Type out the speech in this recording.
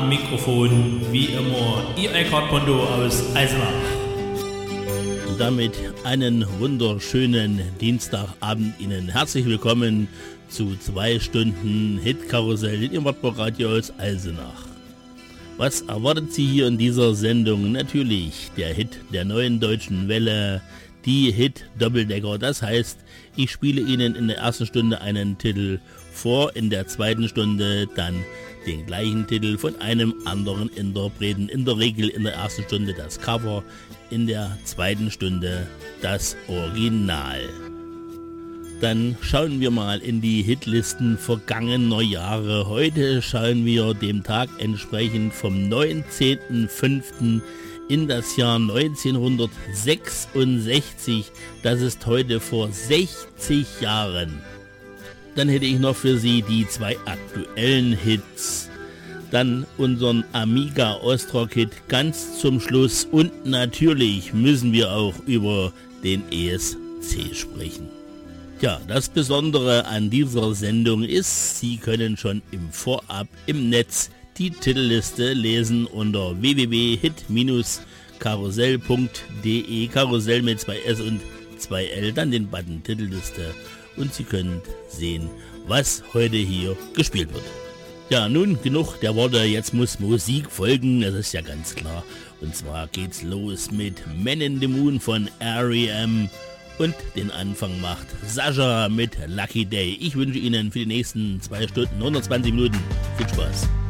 Am Mikrofon wie immer Ihr Eckhard Pondo aus Eisenach. Und damit einen wunderschönen Dienstagabend Ihnen. Herzlich willkommen zu 2 Stunden Hitkarussell in Ihrem Wartburg-Radio aus Eisenach. Was erwartet Sie hier in dieser Sendung? Natürlich der Hit der neuen deutschen Welle, die Hit-Doppeldecker. Das heißt, ich spiele Ihnen in der ersten Stunde einen Titel vor, in der zweiten Stunde dann den gleichen Titel von einem anderen Interpreten. In der Regel in der ersten Stunde das Cover, in der zweiten Stunde das Original. Dann schauen wir mal in die Hitlisten vergangener Jahre. Heute schauen wir dem Tag entsprechend vom 19.05. in das Jahr 1966. Das ist heute vor 60 Jahren. Dann hätte ich noch für Sie die 2 aktuellen Hits. Dann unseren Amiga Ostrock-Hit ganz zum Schluss. Und natürlich müssen wir auch über den ESC sprechen. Ja, das Besondere an dieser Sendung ist, Sie können schon im Vorab im Netz die Titelliste lesen unter www.hit-karussell.de, Karussell mit 2 S und 2 L, dann den Button Titelliste und Sie können sehen, was heute hier gespielt wird. Ja, nun genug der Worte, jetzt muss Musik folgen, das ist ja ganz klar. Und zwar geht's los mit Man in the Moon von R.E.M. und den Anfang macht Sascha mit Lucky Day. Ich wünsche Ihnen für die nächsten 2 Stunden 120 Minuten viel Spaß.